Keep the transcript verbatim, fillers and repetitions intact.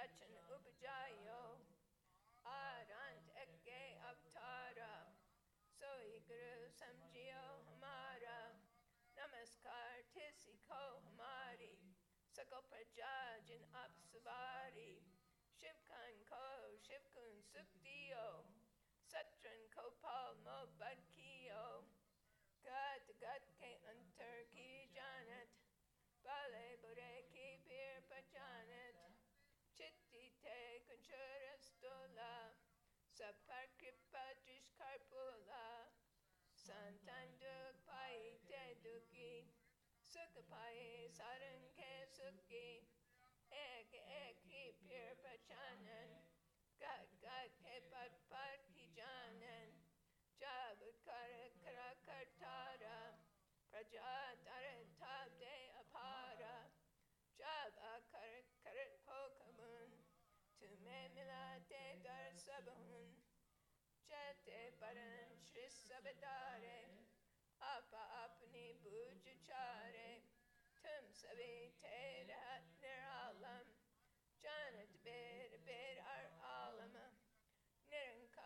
Rachan Upajayo Arant Eke Avtara Soi Guru Samjiyo Hamara Namaskar Tisiko Hamari Sakal Praja Jin Apsavari Shivkan Ko Shivkun Suktiyo Satran Kopal Mo Badkiyo Gat Gat Ke Antar Ki Janat Bale Bure Ki Bir Pajanat Chitti Te Kunchura Stola Sapar Kripa Drishkarpula Santanduk Pai Te Duki Sukhapai Saranke Sukhi Ek Ek Ki Bir Pachanan Gat Gat Ke Pat Pat Ki Janan Jab Kara Kara Kartara Praja Dara Tab De Apara Jab Akar Karat Pokamun Tume Milate Dar Sabahun Jate Paran Shri Sabadare Apa Apni Bujachare Tum Sabi Te